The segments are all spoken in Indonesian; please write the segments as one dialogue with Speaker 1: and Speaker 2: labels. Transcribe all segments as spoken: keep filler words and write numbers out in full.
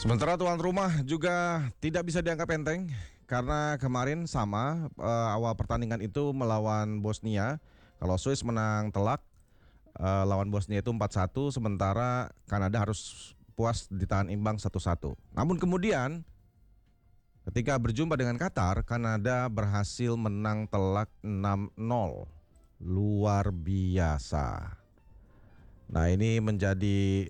Speaker 1: Sementara tuan rumah juga tidak bisa dianggap enteng karena kemarin sama eh, awal pertandingan itu melawan Bosnia. Kalau Swiss menang telak eh, lawan Bosnia itu empat satu, sementara Kanada harus puas ditahan imbang satu satu. Namun kemudian ketika berjumpa dengan Qatar, Kanada berhasil menang telak enam nol. Luar biasa. Nah, ini menjadi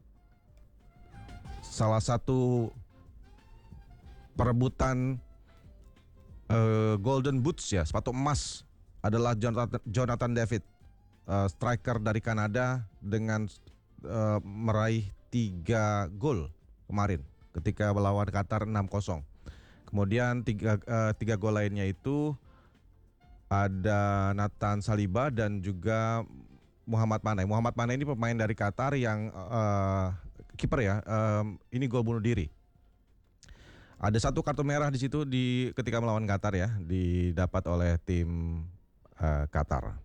Speaker 1: salah satu perebutan uh, Golden Boots ya, sepatu emas adalah Jonathan, Jonathan David, uh, striker dari Kanada dengan uh, meraih tiga gol kemarin ketika melawan Qatar enam kosong. Kemudian tiga, uh, tiga gol lainnya itu ada Nathan Saliba dan juga Muhammad Manai. Muhammad Manai ini pemain dari Qatar yang uh, kiper ya. Um, ini gol bunuh diri. Ada satu kartu merah di situ di ketika melawan Qatar ya, didapat oleh tim uh, Qatar.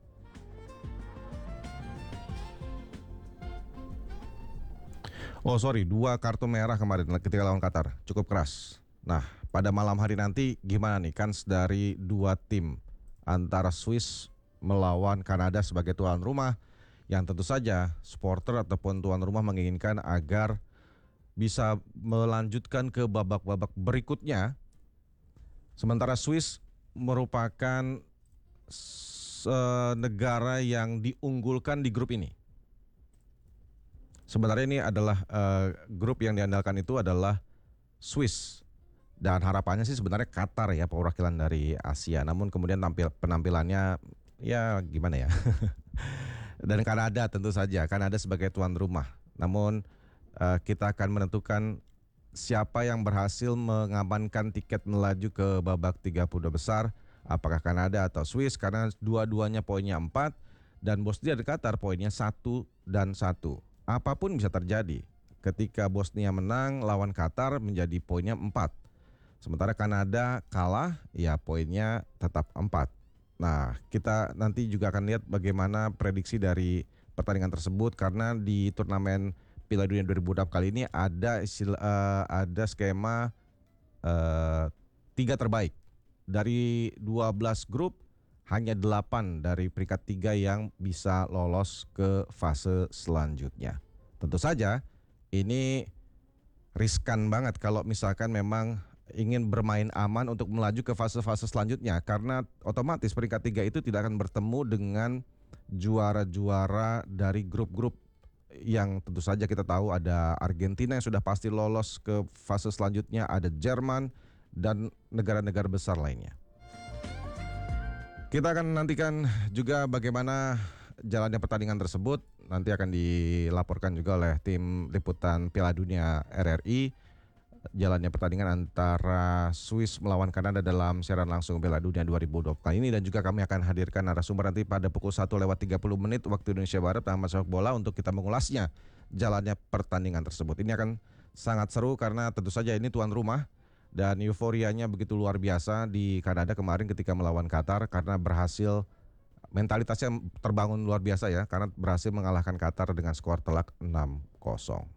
Speaker 1: Oh sorry, dua kartu merah kemarin ketika lawan Qatar, cukup keras. Nah, pada malam hari nanti gimana nih kans dari dua tim antara Swiss melawan Kanada sebagai tuan rumah, yang tentu saja supporter ataupun tuan rumah menginginkan agar bisa melanjutkan ke babak-babak berikutnya. Sementara Swiss merupakan uh, negara yang diunggulkan di grup ini. Sebenarnya ini adalah uh, grup yang diandalkan itu adalah Swiss. Dan harapannya sih sebenarnya Qatar ya, perwakilan dari Asia. Namun kemudian tampil penampilannya ya gimana ya. Dan Kanada tentu saja, Kanada sebagai tuan rumah. Namun uh, kita akan menentukan siapa yang berhasil mengamankan tiket melaju ke babak tiga puluh dua besar. Apakah Kanada atau Swiss, karena dua-duanya poinnya empat dan Bosnia dan Qatar poinnya satu dan satu. Apapun bisa terjadi. Ketika Bosnia menang lawan Qatar menjadi poinnya empat. Sementara Kanada kalah, ya poinnya tetap empat. Nah, kita nanti juga akan lihat bagaimana prediksi dari pertandingan tersebut, karena di turnamen Piala Dunia dua ribu dua puluh kali ini ada istilah, uh, ada skema uh, tiga terbaik. Dari dua belas grup, hanya delapan dari peringkat tiga yang bisa lolos ke fase selanjutnya. Tentu saja ini riskan banget kalau misalkan memang ingin bermain aman untuk melaju ke fase-fase selanjutnya, karena otomatis peringkat tiga itu tidak akan bertemu dengan juara-juara dari grup-grup yang tentu saja kita tahu ada Argentina yang sudah pasti lolos ke fase selanjutnya, ada Jerman dan negara-negara besar lainnya. Kita akan nantikan juga bagaimana jalannya pertandingan tersebut. Nanti akan dilaporkan juga oleh tim liputan Piala Dunia R R I jalannya pertandingan antara Swiss melawan Kanada dalam siaran langsung Piala Dunia dua ribu dua puluh kali ini. Dan juga kami akan hadirkan narasumber nanti pada pukul satu lewat tiga puluh menit waktu Indonesia Barat Ahmad Sepak Bola untuk kita mengulasnya jalannya pertandingan tersebut. Ini akan sangat seru karena tentu saja ini tuan rumah dan euforianya begitu luar biasa di Kanada kemarin ketika melawan Qatar, karena berhasil, mentalitasnya terbangun luar biasa ya, karena berhasil mengalahkan Qatar dengan skor telak enam kosong.